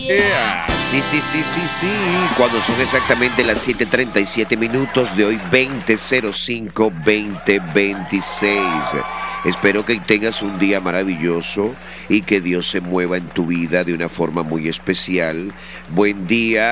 Sí, sí, sí, sí, sí. Cuando son exactamente las 7:37 minutos de hoy, 20/05/2026. Espero que tengas un día maravilloso y que Dios se mueva en tu vida de una forma muy especial. Buen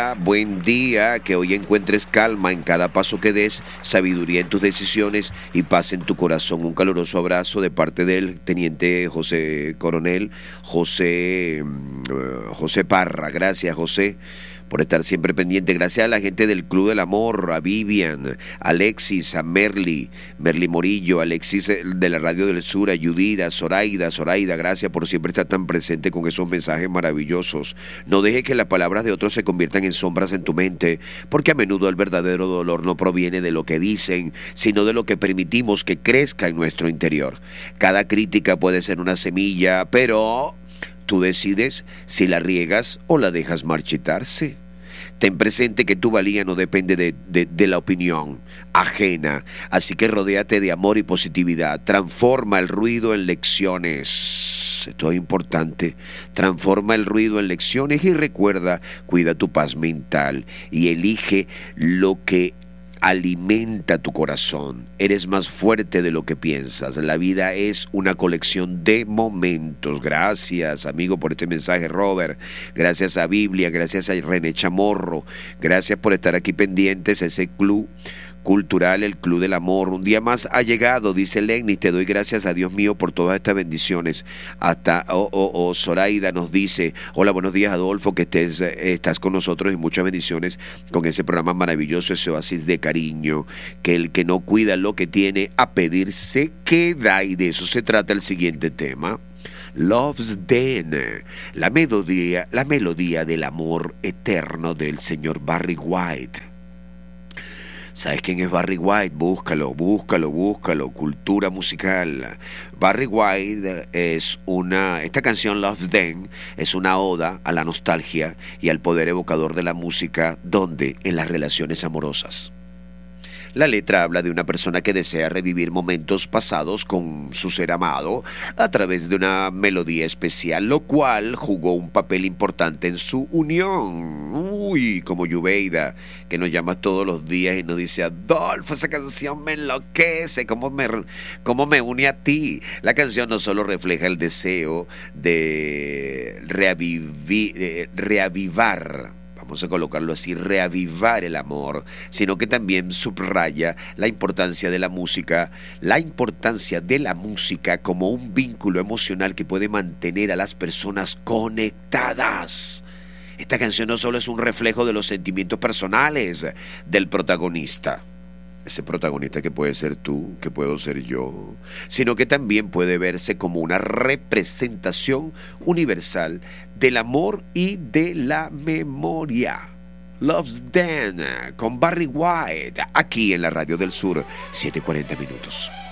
día, que hoy encuentres calma en cada paso que des, sabiduría en tus decisiones y paz en tu corazón. Un caluroso abrazo de parte del teniente coronel José Parra. Gracias, José, por estar siempre pendiente. Gracias a la gente del Club del Amor, a Vivian, a Alexis, a Merly Morillo, a Alexis de la Radio del Sur, a Judith, a Zoraida, gracias por siempre estar tan presente con esos mensajes maravillosos. No deje que las palabras de otros se conviertan en sombras en tu mente, porque a menudo el verdadero dolor no proviene de lo que dicen, sino de lo que permitimos que crezca en nuestro interior. Cada crítica puede ser una semilla, pero tú decides si la riegas o la dejas marchitarse. Ten presente que tu valía no depende de la opinión ajena, así que rodéate de amor y positividad. Transforma el ruido en lecciones. Esto es importante. Transforma el ruido en lecciones y recuerda, cuida tu paz mental y elige lo que alimenta tu corazón. Eres más fuerte de lo que piensas. La vida es una colección de momentos. Gracias, amigo, por este mensaje, Robert. Gracias a Biblia, gracias a René Chamorro. Gracias por estar aquí pendientes. Ese club cultural, el Club del Amor. Un día más ha llegado, dice Lenny. Te doy gracias a Dios mío por todas estas bendiciones. Hasta Zoraida nos dice: hola, buenos días, Adolfo, que estás con nosotros y muchas bendiciones con ese programa maravilloso, ese oasis de cariño, que el que no cuida lo que tiene, a pedir se queda. Y de eso se trata el siguiente tema. Love's Den, la melodía del amor eterno del señor Barry White. ¿Sabes quién es Barry White? Búscalo. Cultura musical. Barry White esta canción Love Then es una oda a la nostalgia y al poder evocador de la música, donde en las relaciones amorosas. La letra habla de una persona que desea revivir momentos pasados con su ser amado a través de una melodía especial, lo cual jugó un papel importante en su unión. Uy, como Yubeida, que nos llama todos los días y nos dice: Adolfo, esa canción me enloquece, cómo me une a ti. La canción no solo refleja el deseo de reavivar, vamos a colocarlo así, reavivar el amor, sino que también subraya la importancia de la música como un vínculo emocional que puede mantener a las personas conectadas. Esta canción no solo es un reflejo de los sentimientos personales del protagonista, ese protagonista que puede ser tú, que puedo ser yo, sino que también puede verse como una representación universal del amor y de la memoria. Love's Den con Barry White, aquí en la Radio del Sur, 7:40 minutos.